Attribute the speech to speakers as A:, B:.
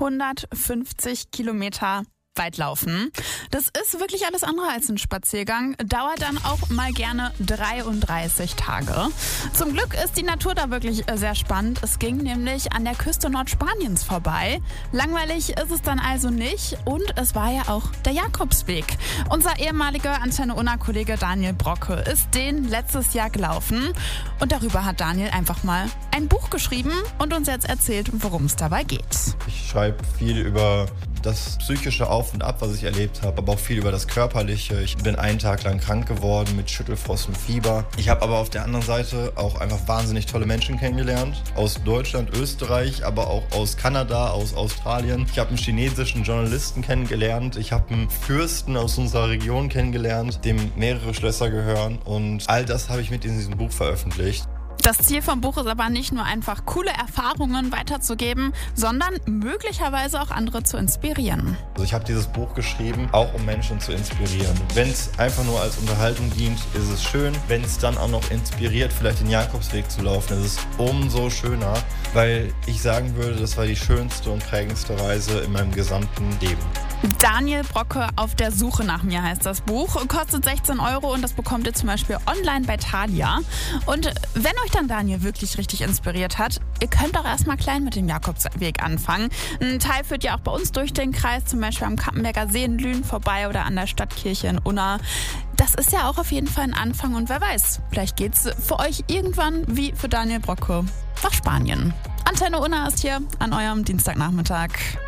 A: 150 Kilometer weit laufen. Das ist wirklich alles andere als ein Spaziergang, dauert dann auch mal gerne 33 Tage. Zum Glück ist die Natur da wirklich sehr spannend. Es ging nämlich an der Küste Nordspaniens vorbei. Langweilig ist es dann also nicht und es war ja auch der Jakobsweg. Unser ehemaliger Antenne Unna-Kollege Daniel Brocke ist den letztes Jahr gelaufen und darüber hat Daniel einfach mal ein Buch geschrieben und uns jetzt erzählt, worum es dabei geht.
B: Ich schreibe viel über das psychische Auf und Ab, was ich erlebt habe, aber auch viel über das Körperliche. Ich bin einen Tag lang krank geworden mit Schüttelfrost und Fieber. Ich habe aber auf der anderen Seite auch einfach wahnsinnig tolle Menschen kennengelernt. Aus Deutschland, Österreich, aber auch aus Kanada, aus Australien. Ich habe einen chinesischen Journalisten kennengelernt. Ich habe einen Fürsten aus unserer Region kennengelernt, dem mehrere Schlösser gehören. Und all das habe ich mit in diesem Buch veröffentlicht.
A: Das Ziel vom Buch ist aber nicht nur einfach coole Erfahrungen weiterzugeben, sondern möglicherweise auch andere zu inspirieren.
B: Also ich habe dieses Buch geschrieben, auch um Menschen zu inspirieren. Wenn es einfach nur als Unterhaltung dient, ist es schön. Wenn es dann auch noch inspiriert, vielleicht den Jakobsweg zu laufen, ist es umso schöner, weil ich sagen würde, das war die schönste und prägendste Reise in meinem gesamten Leben.
A: Daniel Brocke auf der Suche nach mir heißt das Buch. Kostet 16 € und das bekommt ihr zum Beispiel online bei Thalia. Und wenn euch dann Daniel wirklich richtig inspiriert hat, ihr könnt auch erstmal klein mit dem Jakobsweg anfangen. Ein Teil führt ja auch bei uns durch den Kreis, zum Beispiel am Kappenberger See in Lünen vorbei oder an der Stadtkirche in Unna. Das ist ja auch auf jeden Fall ein Anfang und wer weiß, vielleicht geht's für euch irgendwann wie für Daniel Brocke nach Spanien. Antenne Unna ist hier an eurem Dienstagnachmittag.